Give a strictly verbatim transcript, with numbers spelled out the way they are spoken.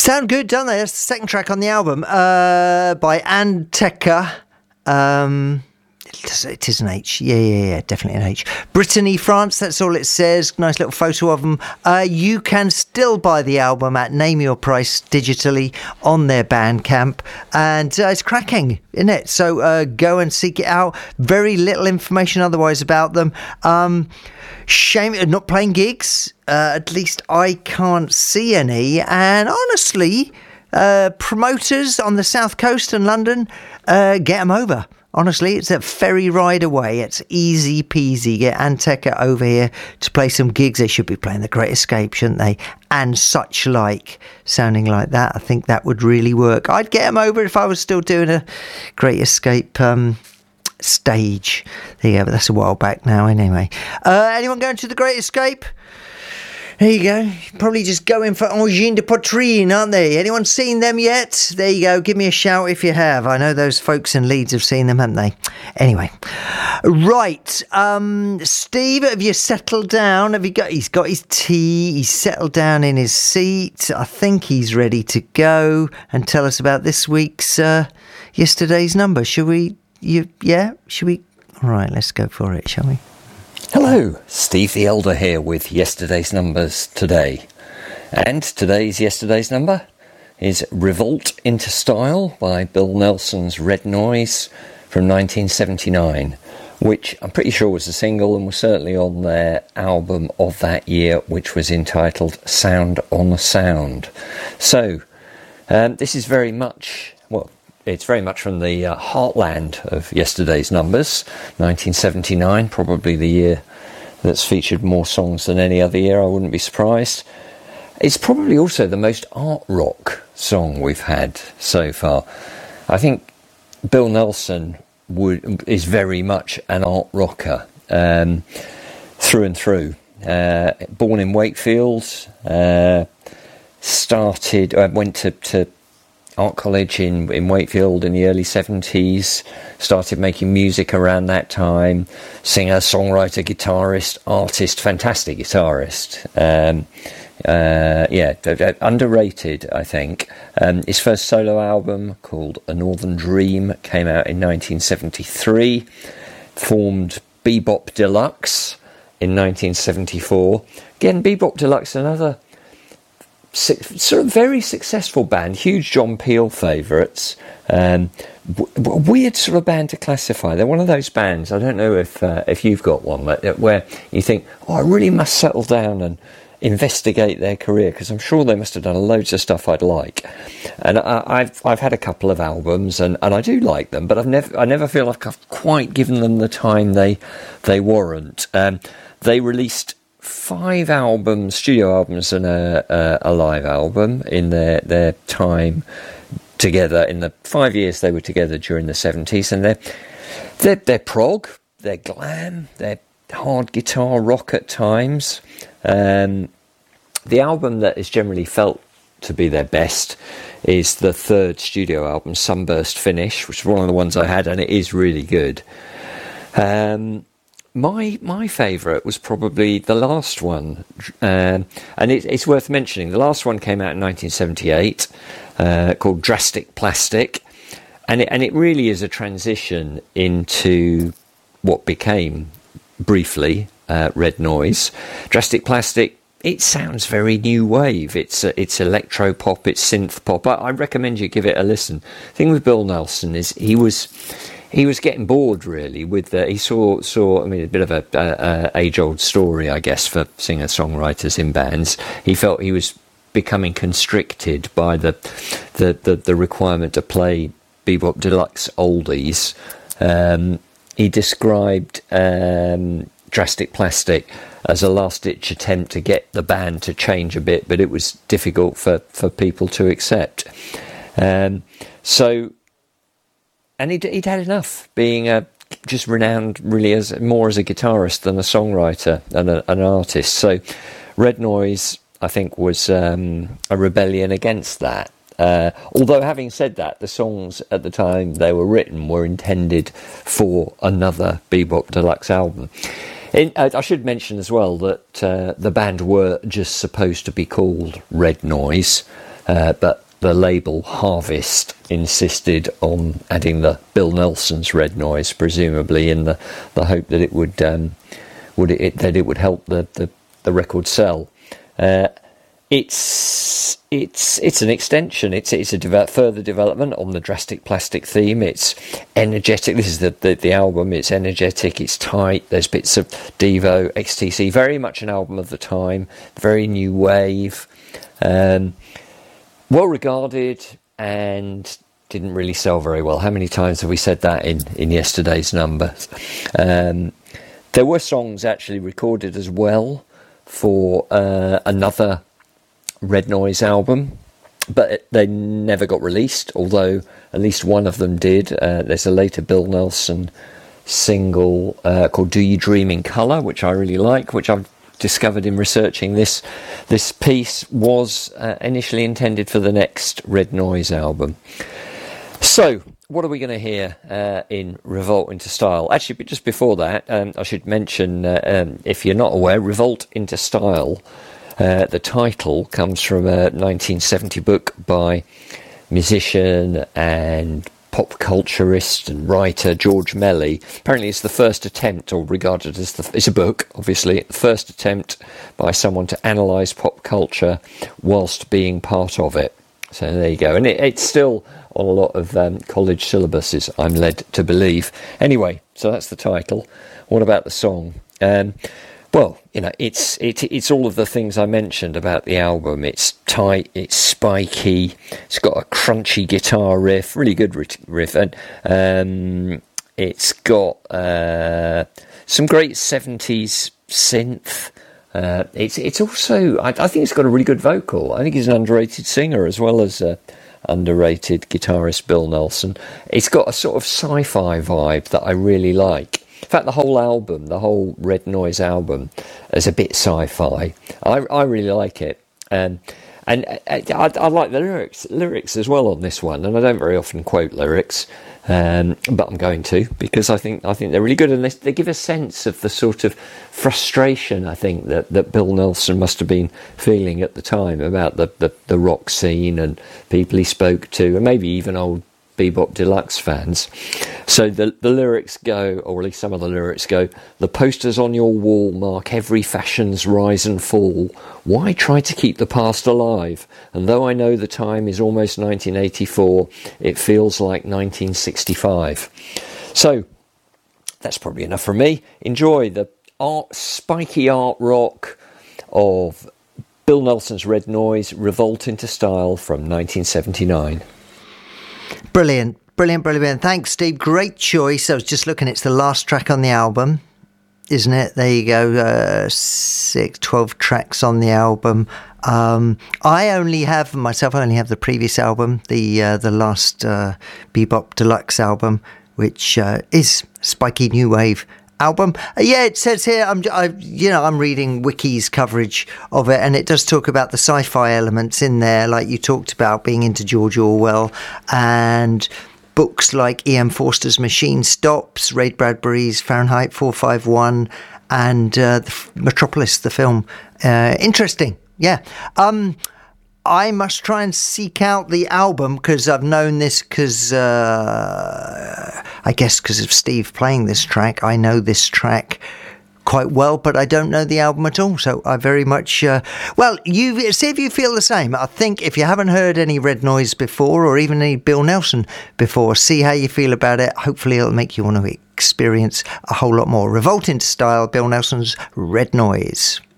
Sound good, don't they? That's the second track on the album uh, by Anteka. Um, it is an H. Yeah, yeah, yeah, definitely an H. Brittany, France, that's all it says. Nice little photo of them. Uh, you can still buy the album at Name Your Price digitally on their Bandcamp. And uh, it's cracking, isn't it? So uh, go and seek it out. Very little information otherwise about them. Um, shame they're not playing gigs. Uh, at least I can't see any. And honestly, uh, promoters on the South Coast and London, uh, get them over. Honestly, it's a ferry ride away. It's easy peasy. Get Anteka over here to play some gigs. They should be playing The Great Escape, shouldn't they? And such like. Sounding like that, I think that would really work. I'd get them over if I was still doing a Great Escape um, stage. There you go, but that's a while back now anyway. Uh, anyone going to The Great Escape? There you go. Probably just going for Angine de Poitrine, aren't they? Anyone seen them yet? There you go. Give me a shout if you have. I know those folks in Leeds have seen them, haven't they? Anyway. Right. Um, Steve, have you settled down? Have you got, he's got his tea. He's settled down in his seat. I think he's ready to go and tell us about this week's, uh, yesterday's number. Shall we? You, yeah? Shall we? All right, let's go for it, shall we? Hello, Steve the Elder here with yesterday's numbers today. And today's yesterday's number is Revolt into Style by Bill Nelson's Red Noise from nineteen seventy-nine, which I'm pretty sure was a single and was certainly on their album of that year, which was entitled Sound on Sound. So, um, this is very much, well, it's very much from the uh, heartland of yesterday's numbers, nineteen seventy-nine, probably the year that's featured more songs than any other year, I wouldn't be surprised. It's probably also the most art rock song we've had so far. I think Bill Nelson would, is very much an art rocker, um, through and through. Uh, born in Wakefield, uh, started, uh, went to... to art college in, in Wakefield in the early seventies, started making music around that time, singer, songwriter, guitarist, artist, fantastic guitarist. Um, uh, yeah, underrated, I think. Um, his first solo album, called A Northern Dream, came out in nineteen seventy-three, formed Bebop Deluxe in nineteen seventy-four. Again, Bebop Deluxe, another sort of very successful band, huge John Peel favourites. Um, w- weird sort of band to classify. They're one of those bands, I don't know if uh, if you've got one, but where you think, oh, I really must settle down and investigate their career, because I'm sure they must have done loads of stuff I'd like. And I, I've I've had a couple of albums, and, and I do like them, but I've never I never feel like I've quite given them the time they they warrant. Um, they released five albums, studio albums, and a, a, a live album in their, their time together. In the five years they were together during the seventies, and they're they're, they're prog, they're glam, they're hard guitar rock at times. Um, the album that is generally felt to be their best is the third studio album, Sunburst Finish, which is one of the ones I had, and it is really good. Um, My my favourite was probably the last one, um, and it, it's worth mentioning. The last one came out in nineteen seventy-eight, uh, called Drastic Plastic, and it, and it really is a transition into what became, briefly, uh, Red Noise. Drastic Plastic, it sounds very new wave. It's uh, it's electro pop, it's synth pop. I, I recommend you give it a listen. The thing with Bill Nelson is he was... He was getting bored, really, with the, he saw, saw, I mean, a bit of a, a, a age-old story, I guess, for singer-songwriters in bands. He felt he was becoming constricted by the the, the, the requirement to play Bebop Deluxe oldies. Um, he described um, Drastic Plastic as a last-ditch attempt to get the band to change a bit, but it was difficult for, for people to accept. Um, so... And he'd, he'd had enough being a, just renowned really as more as a guitarist than a songwriter and a, an artist. So Red Noise, I think, was um, a rebellion against that. Uh, although having said that, the songs at the time they were written were intended for another Bebop Deluxe album. In, uh, I should mention as well that uh, the band were just supposed to be called Red Noise. uh, but the label Harvest insisted on adding the Bill Nelson's Red Noise, presumably in the, the hope that it would um, would it, that it would help the the, the record sell. Uh, It's it's it's an extension. It's it's a de- further development on the Drastic Plastic theme. It's energetic. This is the, the the album. It's energetic. It's tight. There's bits of Devo, X T C. Very much an album of the time. Very new wave. Um, well regarded, and didn't really sell very well. How many times have we said that in in yesterday's numbers? Um, there were songs actually recorded as well for uh, another Red Noise album, but they never got released, although at least one of them did. Uh, there's a later Bill Nelson single uh, called Do You Dream in Colour, which I really like, which I've discovered in researching this this piece was uh, initially intended for the next Red Noise album. So what are we going to hear uh, in Revolt into Style? Actually, but just before that, um, I should mention, uh, um, if you're not aware, Revolt into Style, Uh, the title comes from a nineteen seventy book by musician and pop culturist and writer George Melly. Apparently it's the first attempt, or regarded as the... It's a book, obviously. The first attempt by someone to analyse pop culture whilst being part of it. So there you go. And it, it's still on a lot of um, college syllabuses, I'm led to believe. Anyway, so that's the title. What about the song? Um... Well, you know, it's it, it's all of the things I mentioned about the album. It's tight, it's spiky, it's got a crunchy guitar riff, really good riff, and um, it's got uh, some great seventies synth. Uh, it's it's also, I, I think it's got a really good vocal. I think he's an underrated singer as well as a underrated guitarist, Bill Nelson. It's got a sort of sci-fi vibe that I really like. In fact, the whole album, the whole Red Noise album, is a bit sci-fi. I, I really like it. Um, and I, I, I like the lyrics lyrics as well on this one. And I don't very often quote lyrics, um, but I'm going to, because I think I think they're really good. And they, they give a sense of the sort of frustration, I think, that, that Bill Nelson must have been feeling at the time about the, the, the rock scene and people he spoke to, and maybe even old Bebop Deluxe fans. So the the lyrics go, or at least some of the lyrics go, the posters on your wall mark every fashion's rise and fall. Why try to keep the past alive? And though I know the time is almost nineteen eighty-four, it feels like nineteen sixty-five. So that's probably enough from me. Enjoy the art, spiky art rock of Bill Nelson's Red Noise, Revolt into Style from nineteen seventy-nine. Brilliant, brilliant, brilliant. Thanks, Steve. Great choice. I was just looking, it's the last track on the album, isn't it? There you go. Uh, six, twelve tracks on the album. Um, I only have, myself, I only have the previous album, the uh, the last uh, Bebop Deluxe album, which uh, is spiky new wave album. Uh, yeah, it says here, I'm, I, you know, I'm reading Wiki's coverage of it, and it does talk about the sci-fi elements in there, like you talked about, being into George Orwell, and books like E M Forster's Machine Stops, Ray Bradbury's Fahrenheit four fifty-one, and uh, the Metropolis, the film. Uh, interesting, yeah. Um, I must try and seek out the album, because I've known this because, uh, I guess because of Steve playing this track. I know this track quite well, but I don't know the album at all. So I very much, uh, well, you see if you feel the same. I think if you haven't heard any Red Noise before, or even any Bill Nelson before, see how you feel about it. Hopefully it'll make you want to experience a whole lot more. Revolt into Style, Bill Nelson's Red Noise.